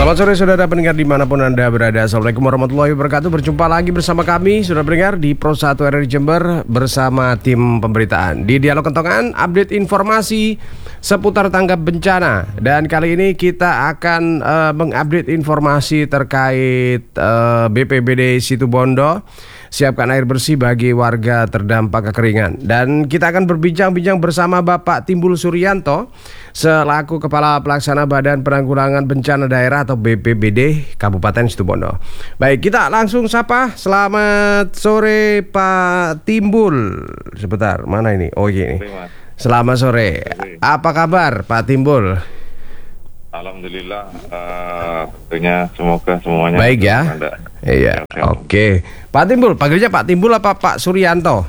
Selamat sore saudara pendengar dimanapun Anda berada. Assalamualaikum warahmatullahi wabarakatuh. Berjumpa lagi bersama kami saudara pendengar di Pro 1 RRI Jember bersama tim pemberitaan. Di Dialog Kentongan update informasi seputar tanggap bencana. Dan kali ini kita akan mengupdate informasi terkait BPBD Situbondo siapkan air bersih bagi warga terdampak kekeringan. Dan kita akan berbincang-bincang bersama Bapak Timbul Suryanto selaku Kepala Pelaksana Badan Penanggulangan Bencana Daerah atau BPBD Kabupaten Situbondo. Baik, kita langsung sapa. Selamat sore Pak Timbul. Sebentar, mana ini? Oh ini. Selamat sore. Apa kabar Pak Timbul? Alhamdulillah, tentunya semoga semuanya baik ya. Iya, oke. Pak Timbul, panggilnya Pak Timbul apa Pak Suryanto?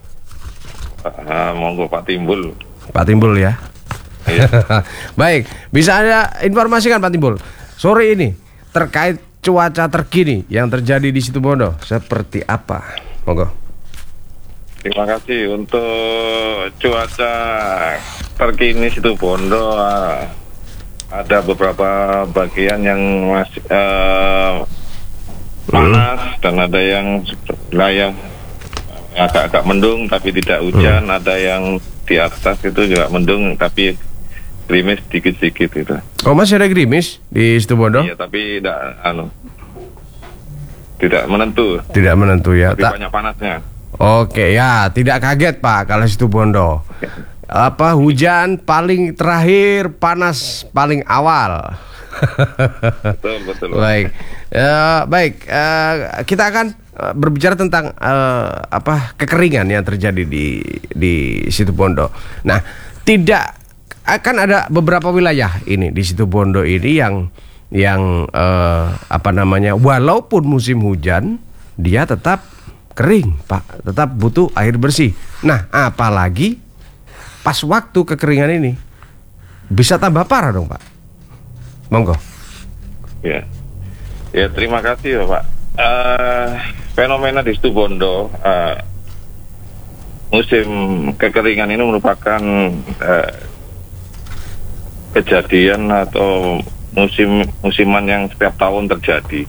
Monggo Pak Timbul. Pak Timbul ya. Iya. Baik, bisa Anda informasikan Pak Timbul sore ini terkait cuaca terkini yang terjadi di Situbondo seperti apa? Monggo. Terima kasih untuk cuaca terkini Situbondo. Ada beberapa bagian yang masih panas dan ada yang wilayah agak-agak mendung tapi tidak hujan. Ada yang di atas itu juga mendung tapi gerimis sedikit-sedikit gitu. Oh, masih ada gerimis di Situbondo? Iya, tapi tidak menentu. Tidak menentu ya. Tapi banyak panasnya. Oke ya, tidak kaget Pak kalau Situbondo. Apa hujan paling terakhir, panas paling awal. Betul. Baik, kita akan berbicara tentang kekeringan yang terjadi di Situbondo. Nah, tidak akan ada beberapa wilayah ini di Situbondo ini yang walaupun musim hujan dia tetap kering Pak, tetap butuh air bersih. Nah, apalagi pas waktu kekeringan ini bisa tambah parah dong Pak. Monggo. Ya, terima kasih Bapak. Fenomena di Situbondo musim kekeringan ini merupakan kejadian atau musiman yang setiap tahun terjadi.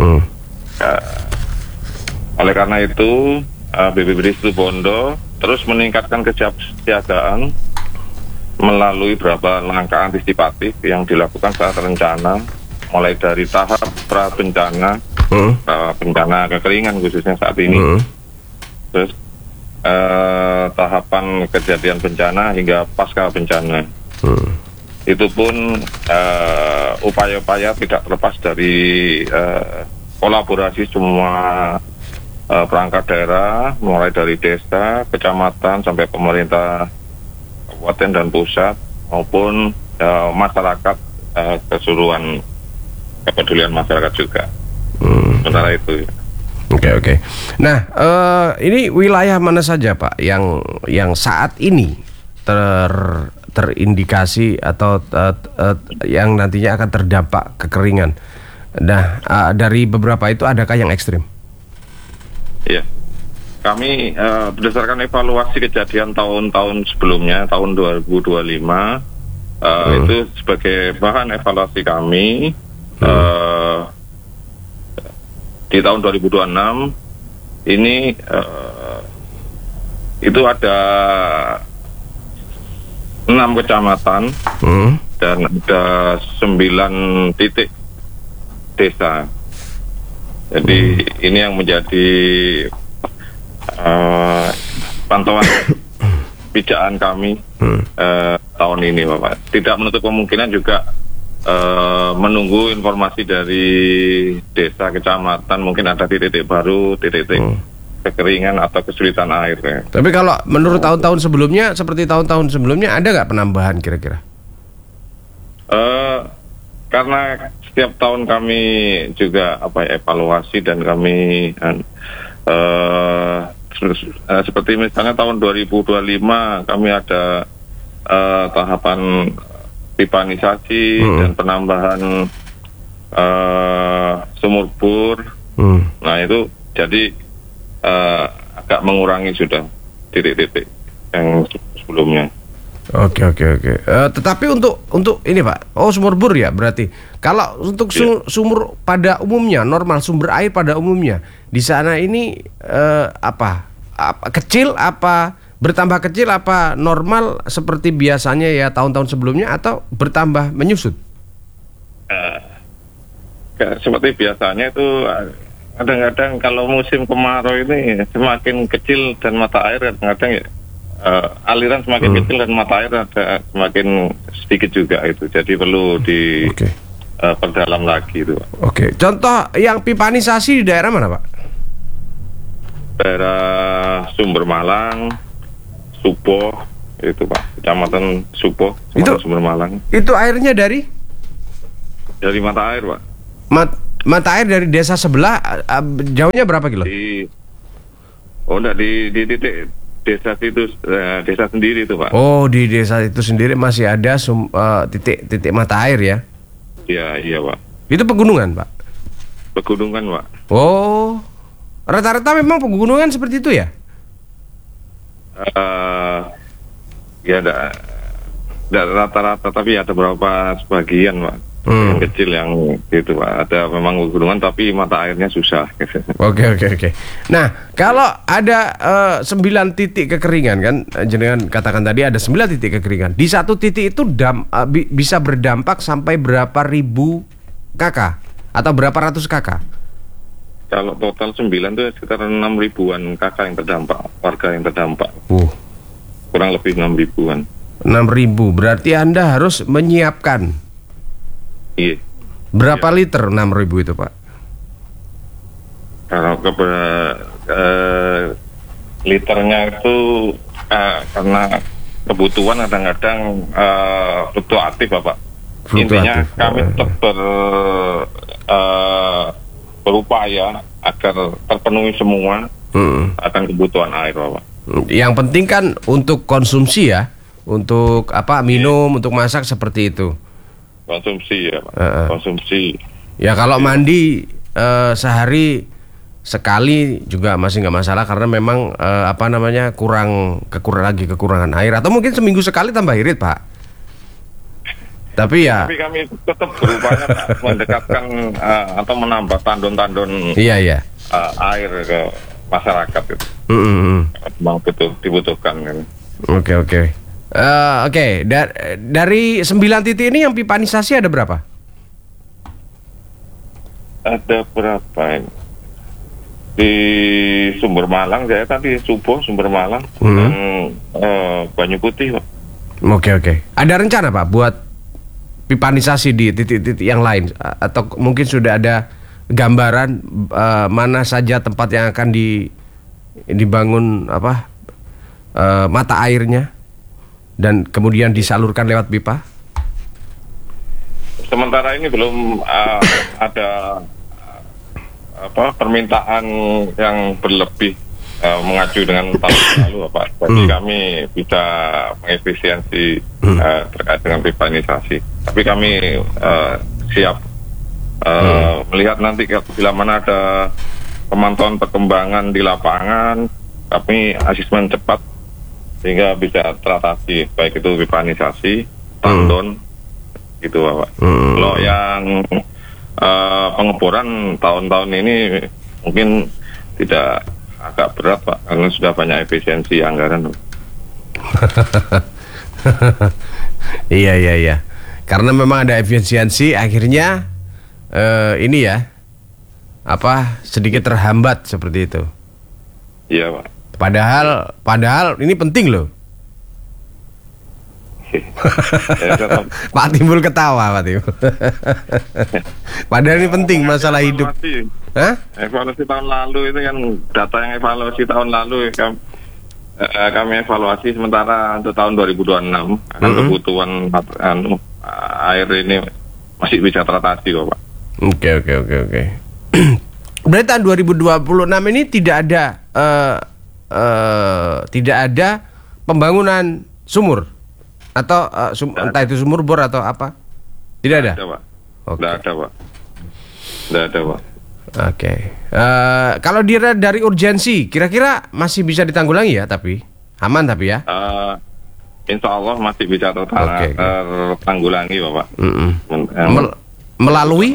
Oleh karena itu BPBD Situbondo terus meningkatkan kesiapsiagaan melalui beberapa langkah antisipatif yang dilakukan saat rencana, mulai dari tahap pra-bencana, bencana kekeringan khususnya saat ini, terus tahapan kejadian bencana hingga pasca bencana. Itu pun upaya-upaya tidak terlepas dari kolaborasi semua perangkat daerah, mulai dari desa, kecamatan, sampai pemerintah kabupaten dan pusat, maupun masyarakat keseluruhan, kepedulian masyarakat juga. Sementara itu. Oke. Nah, ini wilayah mana saja Pak yang saat ini terindikasi atau yang nantinya akan terdampak kekeringan? Nah, dari beberapa itu adakah yang ekstrim? Ya, kami berdasarkan evaluasi kejadian tahun-tahun sebelumnya, tahun 2025, itu sebagai bahan evaluasi kami. Di tahun 2026 ini itu ada 6 kecamatan dan ada 9 titik desa. Jadi ini yang menjadi pantauan pijakan kami tahun ini Bapak. Tidak menutup kemungkinan juga menunggu informasi dari desa, kecamatan, mungkin ada titik-titik baru, titik-titik kekeringan atau kesulitan air ya. Tapi kalau menurut tahun-tahun sebelumnya, seperti tahun-tahun sebelumnya, ada nggak penambahan kira-kira? Karena setiap tahun kami juga evaluasi dan kami seperti misalnya tahun 2025 kami ada tahapan pipanisasi dan penambahan sumur bor. Nah itu jadi agak mengurangi sudah titik-titik yang sebelumnya. Oke. Tetapi untuk ini Pak, sumur bor ya berarti. Kalau untuk sumur pada umumnya, normal sumber air pada umumnya di sana ini apa kecil, apa bertambah kecil, apa normal seperti biasanya ya tahun-tahun sebelumnya, atau bertambah menyusut? Seperti biasanya itu kadang-kadang kalau musim kemarau ini semakin kecil dan mata air kadang-kadang ya aliran semakin kecil dan mata air ada semakin sedikit juga itu. Jadi perlu perdalam lagi itu, Pak. Oke. Contoh yang pipanisasi di daerah mana, Pak? Daerah Sumber Malang, Supoh itu, Pak. Kecamatan Supoh, Itu Sumber Malang. Itu airnya dari mata air, Pak. Mata air dari desa sebelah, jauhnya berapa kilo? Enggak di titik desa itu, desa sendiri itu, Pak. Oh, di desa itu sendiri masih ada titik mata air ya? Iya, Pak. Itu pegunungan, Pak? Pegunungan, Pak. Oh, rata-rata memang pegunungan seperti itu ya? Ya, enggak rata-rata, tapi ada beberapa sebagian, Pak. Yang kecil yang gitu, Pak. Ada memang pegunungan tapi mata airnya susah. Oke. Nah, kalau ada 9 titik kekeringan kan, jenengan katakan tadi ada 9 titik kekeringan. Di satu titik itu bisa berdampak sampai berapa ribu kakak atau berapa ratus kakak? Kalau total 9 itu sekitar 6 ribuan kakak yang terdampak, warga yang terdampak. Kurang lebih 6 ribuan. 6 ribu, berarti Anda harus menyiapkan. Iya. Berapa liter 6 ribu itu, Pak? Kalau liternya itu karena kebutuhan kadang-kadang fluktuatif, Bapak. Intinya kami tetap berupaya agar terpenuhi semua akan kebutuhan air, Bapak. Yang penting kan untuk konsumsi ya, untuk minum, untuk masak seperti itu. Konsumsi ya, Pak. Konsumsi. Ya kalau mandi sehari sekali juga masih nggak masalah, karena memang kekurangan air, atau mungkin seminggu sekali tambah irit, Pak. Tapi kami tetap berupaya, Pak, mendekatkan atau menambah tandon-tandon air ke masyarakat itu. Memang betul dibutuhkan kan. Oke. Dari 9 titik ini yang pipanisasi ada berapa? Ada berapa ini? Di Sumber Malang, saya tadi Supoh, Sumber Malang, dan Banyu Putih, Pak. Oke. Ada rencana, Pak, buat pipanisasi di titik-titik yang lain? Atau mungkin sudah ada gambaran mana saja tempat yang akan dibangun mata airnya dan kemudian disalurkan lewat pipa? Sementara ini belum ada permintaan yang berlebih mengacu dengan tahun lalu, Pak. Jadi kami bisa mengefisiensi terkait dengan pipanisasi. Tapi kami siap melihat nanti bila mana ada pemantauan perkembangan di lapangan, kami asesmen cepat sehingga bisa teratasi, baik itu pipanisasi, tandon, gitu, Bapak. Kalau yang pengeboran tahun-tahun ini mungkin tidak, agak berat, Pak, karena sudah banyak efisiensi anggaran. Iya. Karena memang ada efisiensi, akhirnya sedikit terhambat seperti itu. Iya, Pak. Padahal ini penting loh. Pak Timbul ketawa, Pak Timbul. Padahal ini penting, masalah hidup. Evaluasi tahun lalu itu kan data yang evaluasi tahun lalu kami evaluasi, sementara untuk tahun 2026 akan kebutuhan air ini masih bisa teratasi kok, Pak. Oke. Berarti tahun 2026 ini tidak ada pembangunan sumur atau entah itu sumur bor atau apa? Tidak ada? Tidak ada, Pak. Oke. Kalau dari urgensi, kira-kira masih bisa ditanggulangi ya, tapi aman tapi ya? Insya Allah masih bisa tertanggulangi, Bapak. Melalui?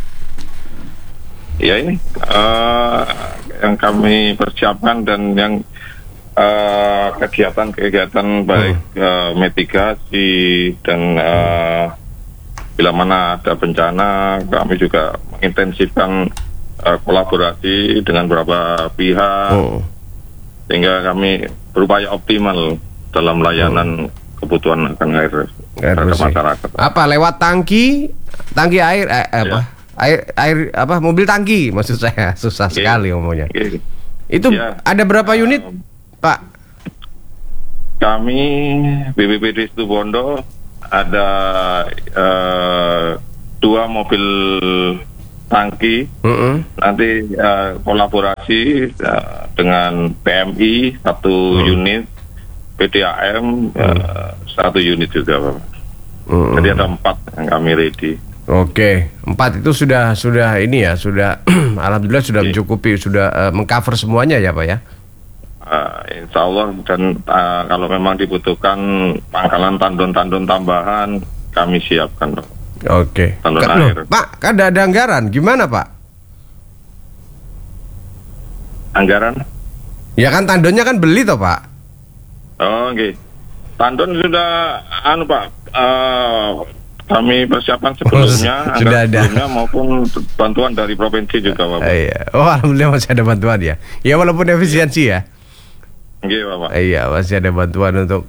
Ya ini yang kami persiapkan dan yang kegiatan-kegiatan baik mitigasi dan bila mana ada bencana kami juga mengintensifkan kolaborasi dengan beberapa pihak sehingga kami berupaya optimal dalam layanan kebutuhan akan air masyarakat. Apa lewat tangki air air apa mobil tangki maksud saya, susah sekali ngomongnya. Itu ada berapa unit, Pak? Kami BPBD Situbondo ada 2 mobil tangki. Nanti kolaborasi dengan PMI 1 unit, PDAM 1 unit juga, Bapak. Jadi ada 4 yang kami ready. Oke, 4 itu sudah ini ya, sudah alhamdulillah sudah mencukupi, sudah mengcover semuanya ya, Pak ya. Insya Allah, dan kalau memang dibutuhkan pangkalan tandon-tandon tambahan kami siapkan. Oke. Tandon air. Pak, kan ada anggaran, gimana Pak? Anggaran? Ya kan tandonnya kan beli toh Pak. Oh, oke. Tandon sudah Pak. Kami persiapan sebelumnya, sudah ada sebelumnya maupun bantuan dari provinsi juga, Bapak. Iya. Oh, alhamdulillah masih ada bantuan ya. Ya walaupun efisiensi ya. Iya, Bapak. Iya, masih ada bantuan untuk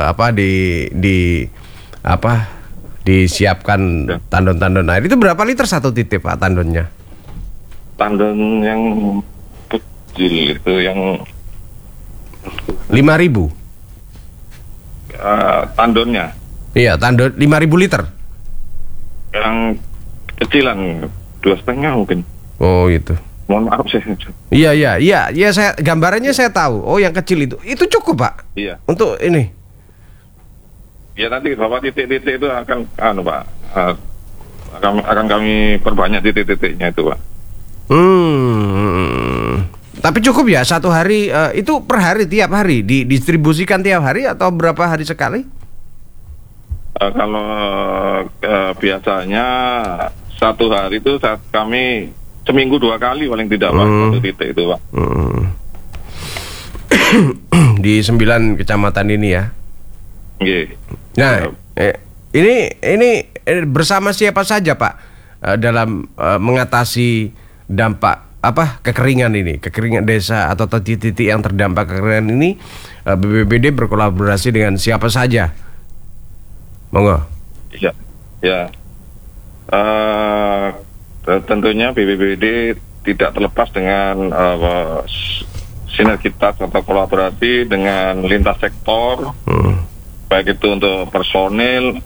disiapkan tandon-tandon air. Itu berapa liter satu titik Pak tandonnya? Tandon yang kecil itu yang 5.000. Tandonnya. Iya, tandon 5.000 liter. Yang kecilan 2,5 mungkin. Oh, itu. Mohon maaf saya. Iya, saya gambarannya saya tahu. Oh, yang kecil itu cukup, Pak? Iya. Untuk ini. Ya nanti Bapak titik-titik itu akan Pak. Akan kami perbanyak titik-titiknya itu, Pak. Tapi cukup ya satu hari, itu per hari, tiap hari didistribusikan tiap hari atau berapa hari sekali? Kalau biasanya satu hari itu kami seminggu 2 kali paling tidak, Pak, satu titik itu, Pak. Di 9 kecamatan ini ya. Nah, ini bersama siapa saja Pak dalam mengatasi dampak kekeringan ini, kekeringan desa atau titik-titik yang terdampak kekeringan ini, BPBD berkolaborasi dengan siapa saja? Monggo. Ya. Tentunya BPBD tidak terlepas dengan sinergitas atau kolaborasi dengan lintas sektor, baik itu untuk personil,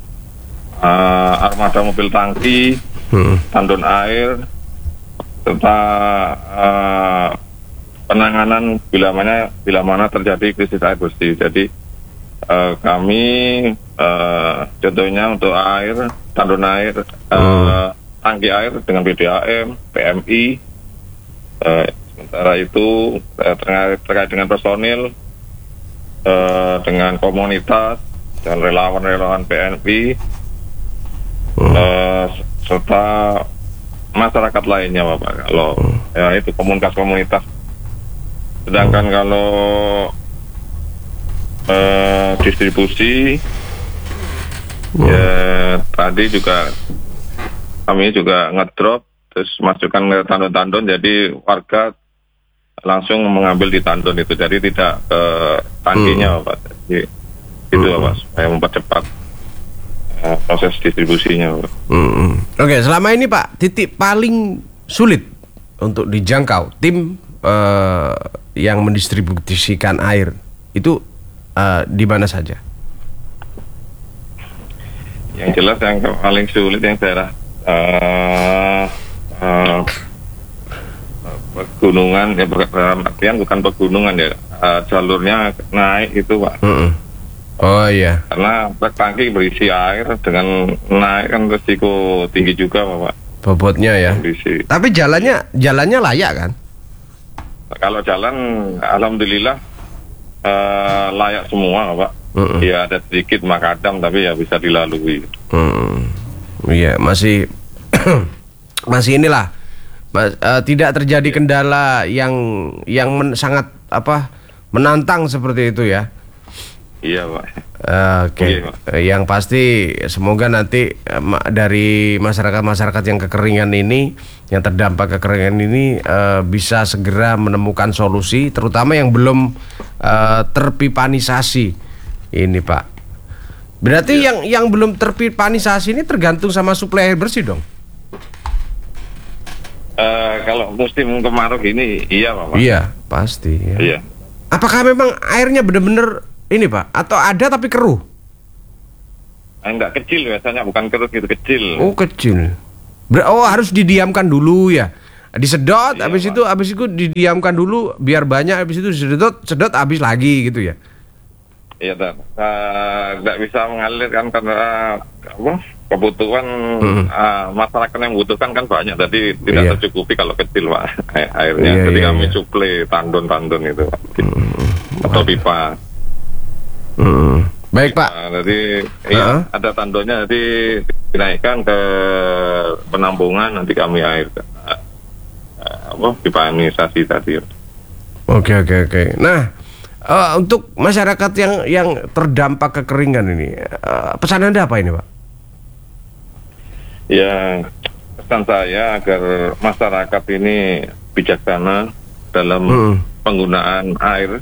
armada mobil tangki, tandon air, serta penanganan bila mana terjadi krisis air bersih. Jadi kami contohnya untuk air, tandon air, tangki air dengan PDAM, PMI. Sementara itu terkait dengan personil, dengan komunitas dan relawan-relawan PNI, serta masyarakat lainnya, Bapak. Kalau ya itu komunitas. Sedangkan kalau distribusi, ya tadi juga kami juga ngedrop terus masukkan ke tandon-tandon, jadi warga langsung mengambil di tandon itu, jadi tidak ke tangkinya, Bapak. Jadi itu, Bapak, supaya mempercepat proses distribusinya, Bapak. Oke, selama ini Pak, titik paling sulit untuk dijangkau tim yang mendistribusikan air itu di mana saja? Yang jelas yang paling sulit yang daerah pegunungan, ya artian bukan pegunungan ya, jalurnya naik itu, Pak. Oh iya. Karena truk tangki berisi air, dengan naik kan risiko tinggi juga, Pak. Bobotnya ya. Berisi. Tapi jalannya layak kan? Kalau jalan, alhamdulillah layak semua, Pak. Ya ada sedikit makadam tapi ya bisa dilalui. Iya, masih masih inilah tidak terjadi kendala yang sangat menantang seperti itu ya. Iya, Pak. Oke. Yang pasti semoga nanti dari masyarakat yang kekeringan ini, yang terdampak kekeringan ini bisa segera menemukan solusi, terutama yang belum terpipanisasi ini, Pak. Berarti yang belum terpipanisasi ini tergantung sama suplai air bersih dong. Kalau musim kemarau gini, iya, Pak. Iya, pasti. Ya. Iya. Apakah memang airnya benar-benar ini, Pak? Atau ada tapi keruh? Enggak, kecil biasanya, bukan keruh gitu, kecil. Oh, kecil. Harus didiamkan dulu ya. Disedot, iya, habis itu didiamkan dulu biar banyak, habis itu sedot habis lagi gitu ya. Iya, nggak bisa mengalir kan karena kebutuhan masyarakat yang membutuhkan kan banyak, jadi tidak tercukupi kalau kecil, Pak, airnya. Jadi kami suplai tandon itu, Pak. Atau pipa. Baik, Pak. Jadi ada tandonnya, nanti dinaikkan ke penampungan, nanti kami air pipanisasi tadi. Oke. Nah, untuk masyarakat yang terdampak kekeringan ini, pesan Anda apa ini, Pak? Ya, pesan saya agar masyarakat ini bijaksana dalam penggunaan air.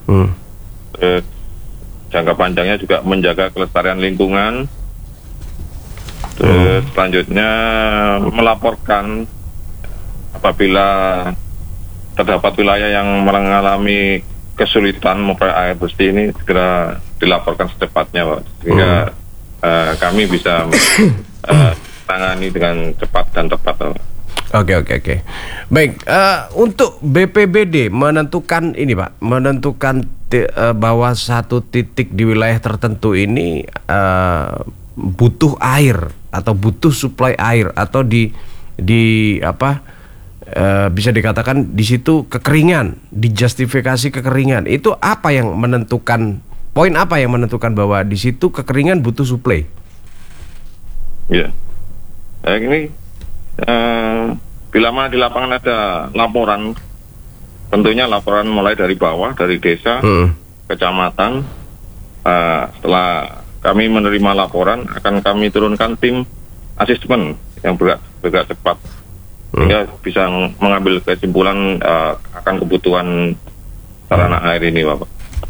Jangka panjangnya juga menjaga kelestarian lingkungan. Terus selanjutnya melaporkan apabila terdapat wilayah yang mengalami kesulitan memperoleh air bersih, ini segera dilaporkan secepatnya, Pak, sehingga kami bisa tangani dengan cepat dan tepat, Pak. Oke. Baik, untuk BPBD menentukan ini, Pak, bahwa satu titik di wilayah tertentu ini butuh air atau butuh suplai air, atau bisa dikatakan di situ kekeringan, dijustifikasi kekeringan. Itu apa yang menentukan, poin apa yang menentukan bahwa di situ kekeringan butuh suplai? Ya, ini bila mana di lapangan ada laporan, tentunya laporan mulai dari bawah, dari desa, kecamatan. Setelah kami menerima laporan, akan kami turunkan tim asesmen yang bergerak cepat, sehingga bisa mengambil kesimpulan akan kebutuhan sarana air ini, Bapak.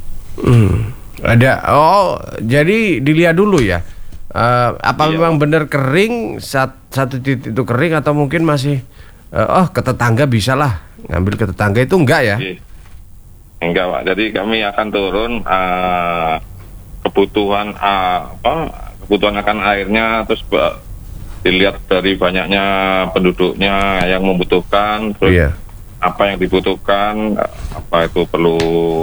Jadi dilihat dulu ya, apa memang benar kering, satu titik itu kering, atau mungkin masih ke tetangga bisa lah, ngambil ke tetangga, itu enggak ya? Enggak, Pak. Jadi kami akan turun kebutuhan akan airnya, terus dilihat dari banyaknya penduduknya yang membutuhkan, terus apa yang dibutuhkan, apa itu perlu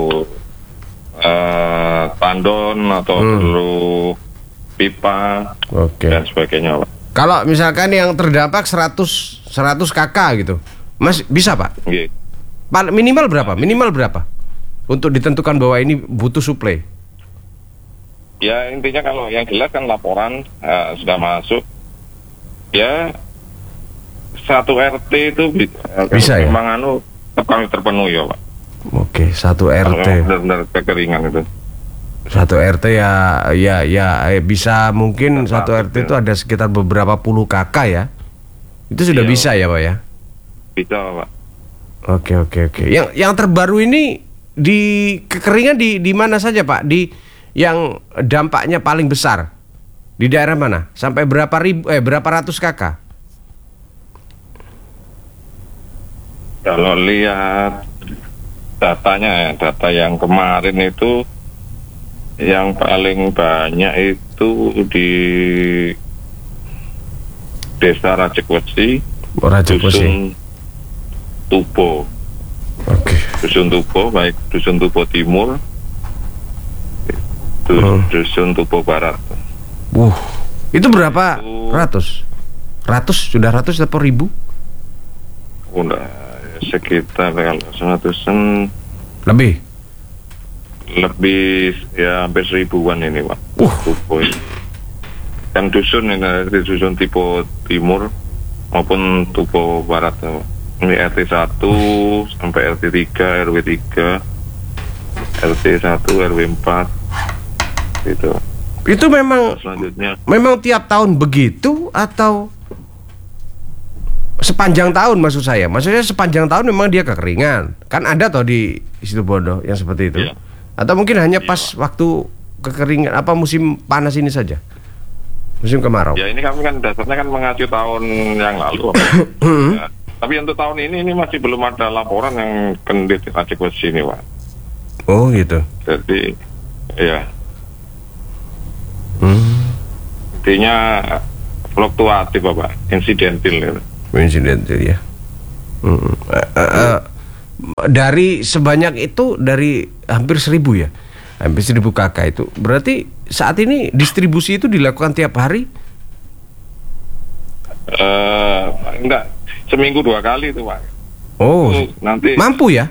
tandon atau perlu pipa, dan sebagainya, Pak. Kalau misalkan yang terdampak 100 KK gitu, Mas, bisa, Pak? Minimal berapa untuk ditentukan bahwa ini butuh suplai? Ya, intinya kalau yang jelas kan laporan sudah masuk. Ya, satu RT itu bisa ya? Memang kami terpenuhi ya, Pak. Oke, satu RT. Benar-benar kekeringan itu. Satu RT ya bisa, mungkin satu RT itu ada sekitar beberapa puluh KK ya. Itu sudah bisa ya, Pak ya? Bisa, Pak. Oke. Yang terbaru ini di kekeringan di mana saja, Pak? Di yang dampaknya paling besar di daerah mana? Sampai berapa ratus KK? Kalau lihat datanya, data yang kemarin itu yang paling banyak itu di Desa Rajekwesi, Dusun Tubo. Dusun Tubo, baik Dusun Tubo Timur, Dusun Tubo Barat. Itu berapa ratus? Sudah ratus atau ribu? Udah sekitar kalau 100-an lebih. lebih ya hampir 1000-an ini Pak. Tupo ini. Dan dusun ini dari dusun Tipo Timur maupun Tupo Barat. Ini RT 1 sampai RT 3, RW 3, RT 1, RW 4 gitu. Itu memang selanjutnya memang tiap tahun begitu atau sepanjang tahun maksud saya? Maksudnya sepanjang tahun memang dia kekeringan. Kan ada toh di Situbondo yang seperti itu. Iya. Atau mungkin hanya pas waktu kekeringan apa musim panas ini saja? Musim kemarau. Ya ini kami kan dasarnya kan mengacu tahun yang lalu. Ya, tapi untuk tahun ini masih belum ada laporan yang kendit Aceh ke sini, Pak. Oh gitu. Jadi ya intinya fluktuatif Pak, insidentil gitu. Insidental ya. Dari sebanyak itu, dari hampir 1000 ya, hampir 1000 kakak itu. Berarti saat ini distribusi itu dilakukan tiap hari? Enggak, seminggu 2 kali itu Pak. Oh, itu nanti mampu ya?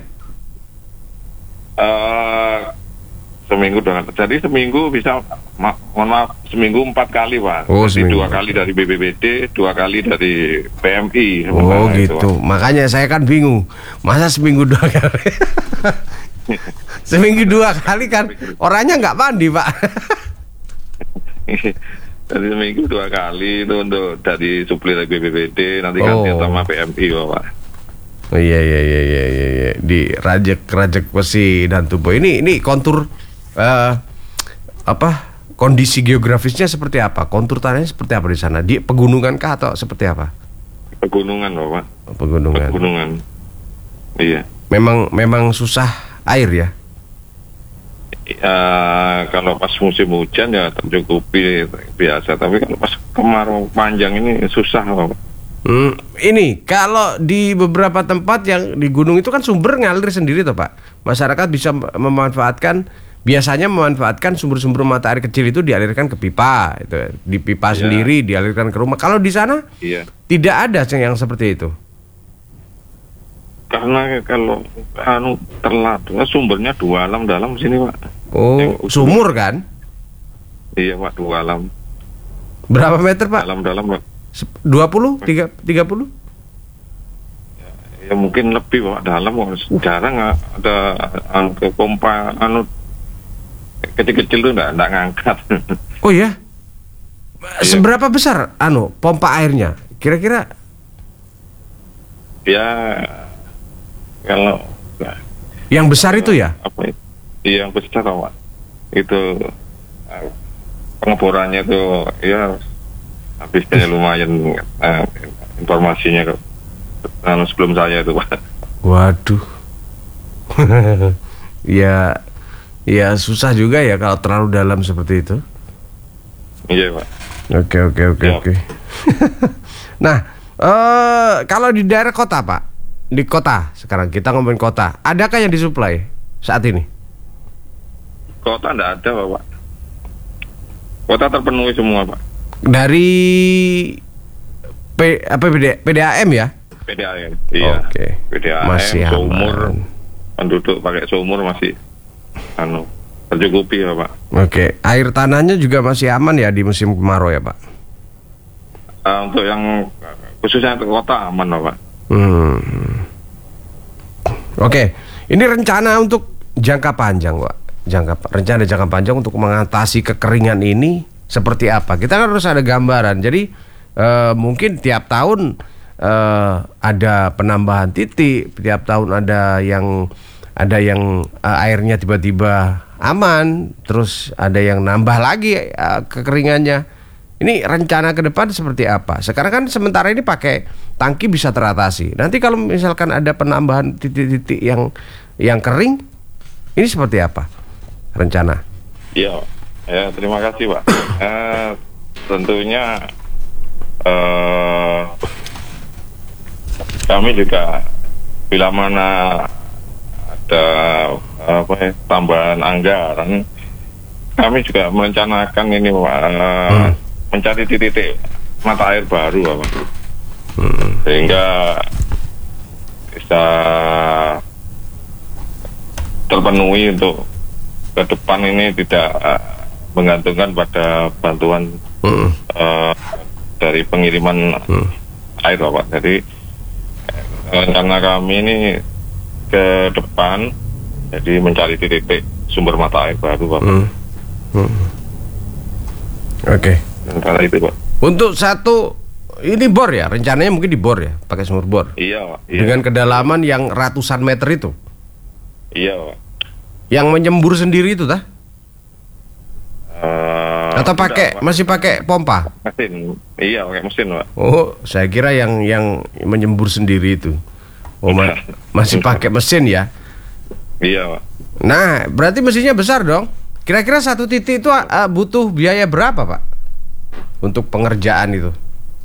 Seminggu 2 kali. Jadi seminggu bisa, mohon maaf, seminggu 4 kali Pak. Oh, jadi seminggu. 2 kali dari BPBD, 2 kali dari PMI. Oh itu, gitu. Pak. Makanya saya kan bingung. Masa seminggu 2 kali? Seminggu 2 kali kan orangnya nggak mandi Pak. Jadi seminggu 2 kali itu untuk dari supli dari BPBD, nanti ganti sama PMI Pak. Oh iya. Di Rajek Besi dan Tubo. Ini kontur kondisi geografisnya seperti apa? Kontur tanahnya seperti apa di sana? Di pegunungan kah atau seperti apa? Pegunungan Bapak. Pegunungan. Pegunungan. Iya. Memang susah air ya? Kalau pas musim hujan ya tercukupi biasa, tapi kalau pas kemarau panjang ini susah Bapak. Ini kalau di beberapa tempat yang di gunung itu kan sumber ngalir sendiri toh Pak. Masyarakat bisa biasanya memanfaatkan sumber-sumber mata air kecil itu dialirkan ke pipa, itu di pipa sendiri dialirkan ke rumah. Kalau di sana tidak ada yang seperti itu. Karena kalau telat, sumbernya 2 alam dalam sini Pak. Oh, sumur kan? Iya Pak, 2 alam. Berapa meter Pak? Dalam Pak. 20? 30? Ya mungkin lebih Pak, dalam jarang ada pompa kecil-kecil tuh enggak ngangkat. Oh ya? Seberapa besar pompa airnya? Kira-kira? Ya kalau yang besar itu ya? Apa itu? Yang besar Pak. Itu pengeborannya tuh ya habisnya lumayan informasinya sebelum saya itu Pak. Waduh. Ya susah juga ya kalau terlalu dalam seperti itu. Iya Pak. Oke. Nah, kalau di daerah kota Pak, di kota sekarang kita ngomongin kota, adakah yang disuplai saat ini? Kota enggak ada Pak. Kota terpenuhi semua Pak. Dari PDAM ya? PDAM, iya. Oke. PDAM, masih sumur, aman. penduduk pakai sumur masih tercukupi ya Pak. Oke, air tanahnya juga masih aman ya di musim kemarau ya Pak? Untuk yang khususnya untuk kota aman Pak. Oke, ini rencana untuk jangka panjang Pak. Rencana jangka panjang untuk mengatasi kekeringan ini seperti apa? Kita kan harus ada gambaran. Jadi mungkin tiap tahun ada penambahan titik, tiap tahun ada yang airnya tiba-tiba aman, terus ada yang nambah lagi kekeringannya. Ini rencana ke depan seperti apa? Sekarang kan sementara ini pakai tangki bisa teratasi. Nanti kalau misalkan ada penambahan titik-titik yang kering, ini seperti apa rencana? Iya, ya terima kasih Pak. Tentunya kami juga bila mana ada tambahan anggaran, kami juga merencanakan ini Pak, mencari titik-titik mata air baru Pak. Sehingga bisa terpenuhi untuk ke depan ini tidak menggantungkan pada bantuan dari pengiriman air Bapak. Jadi rencana kami ini ke depan jadi mencari titik sumber mata air baru Bapak. Oke. Rencana itu Pak. Untuk satu ini bor ya, rencananya mungkin di bor ya, pakai sumur bor. Iya Pak. Iya. Dengan kedalaman yang ratusan meter itu. Iya Pak. Yang menyembur sendiri itu tah? Atau pakai masih pakai pompa? Mesin. Iya, pakai mesin Pak. Oh, saya kira yang menyembur sendiri itu. Oh, masih pakai mesin ya? Iya Pak. Nah, berarti mesinnya besar dong. Kira-kira satu titik itu butuh biaya berapa Pak? Untuk pengerjaan itu?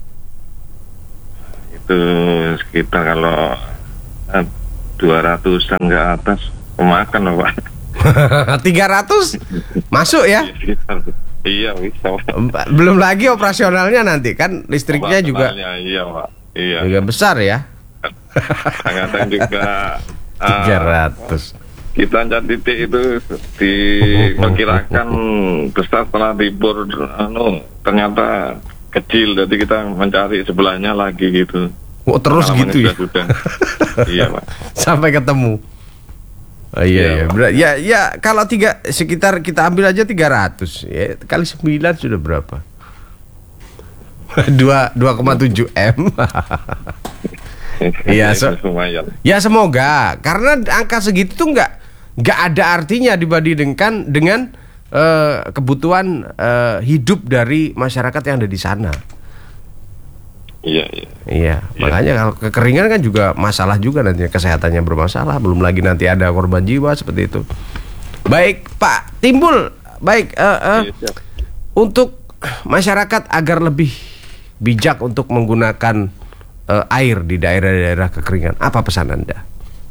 Itu sekitar kalau 200-an ke atas pemakan Pak. 300 masuk ya? Iya bisa Pak. Belum lagi operasionalnya nanti kan listriknya juga. Iya Pak. Iya. Juga besar ya. Kadang juga 300. kita cari titik itu diperkirakan besar setelah dibor ternyata kecil, jadi kita mencari sebelahnya lagi gitu. Oh, terus gitu ya? Sudah. Iya Pak. Sampai ketemu. Oh, iya. Ya kalau sekitar kita ambil aja 300 ya, kali 9 sudah berapa? 2,7 M. Iya, ya semoga, karena angka segitu tuh nggak ada artinya dibandingkan dengan kebutuhan hidup dari masyarakat yang ada di sana. Iya. Makanya kalau kekeringan kan juga masalah juga nantinya, kesehatannya bermasalah, belum lagi nanti ada korban jiwa seperti itu. Baik Pak Timbul, baik untuk masyarakat agar lebih bijak untuk menggunakan air di daerah-daerah kekeringan, apa pesan Anda?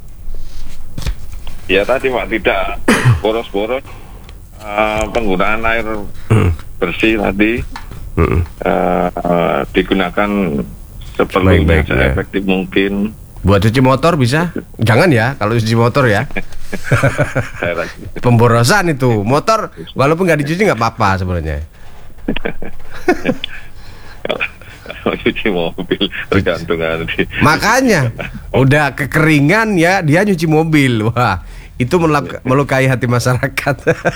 Ya tadi Pak, tidak boros-boros penggunaan air bersih tadi. Digunakan seperlunya, efektif mungkin. Buat cuci motor bisa? Jangan ya, kalau cuci motor ya. Pemborosan itu. Motor walaupun nggak dicuci nggak apa-apa sebenarnya. Kalau cuci mobil tergantung nanti. Makanya udah kekeringan ya, dia nyuci mobil. Wah, itu melukai hati masyarakat.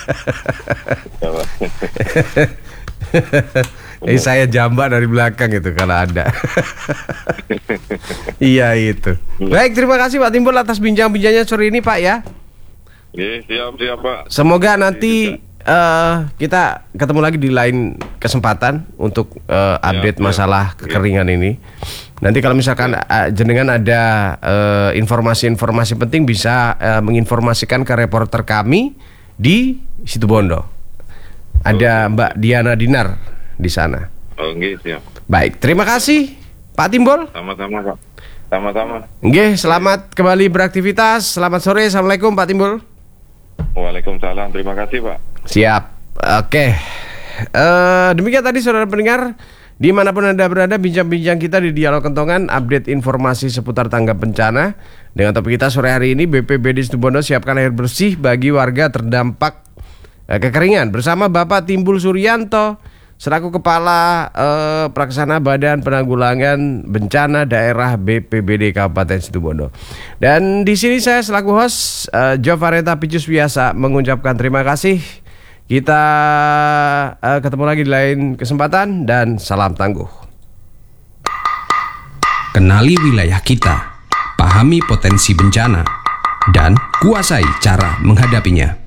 Saya jambak dari belakang itu kalau ada. Iya itu. Baik, terima kasih Pak Timbul atas bincang-bincangnya sore ini Pak ya. Siap Pak. Semoga nanti kita ketemu lagi di lain kesempatan untuk update masalah kekeringan ini. Nanti kalau misalkan jenengan ada informasi-informasi penting bisa menginformasikan ke reporter kami di Situbondo. Ada Mbak Diana Dinar di sana. Siap. Baik, terima kasih Pak Timbul. Sama-sama Pak. Sama-sama. Selamat kembali beraktivitas. Selamat sore. Assalamualaikum Pak Timbul. Waalaikumsalam. Terima kasih Pak. Siap. Oke. Demikian tadi saudara pendengar, dimanapun Anda berada, bincang-bincang kita di Dialog Kentongan, update informasi seputar tanggap bencana. Dengan topik kita sore hari ini, BPBD Situbondo siapkan air bersih bagi warga terdampak kekeringan bersama Bapak Timbul Suryanto selaku Kepala Pelaksana Badan Penanggulangan Bencana Daerah BPBD Kabupaten Situbondo. Dan di sini saya selaku host Jovareta Picus Biasa mengucapkan terima kasih. Kita ketemu lagi di lain kesempatan dan salam tangguh. Kenali wilayah kita, pahami potensi bencana, dan kuasai cara menghadapinya.